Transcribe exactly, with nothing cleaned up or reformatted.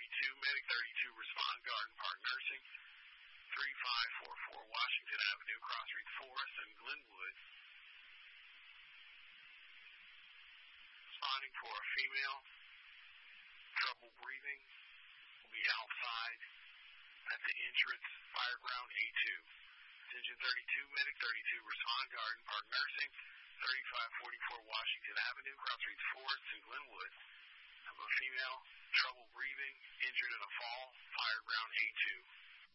thirty-two, Medic thirty-two, respond, Garden Park Nursing, thirty-five forty-four Washington Avenue, Crossreach Forest and Glenwood. Responding for a female, trouble breathing, will be outside at the entrance, Fireground A two. Attention thirty-two, Medic thirty-two, respond, Garden Park Nursing, thirty-five forty-four Washington Avenue, Crossreach Forest and Glenwood. Have a female, trouble breathing, injured in a fall, Fireground A two.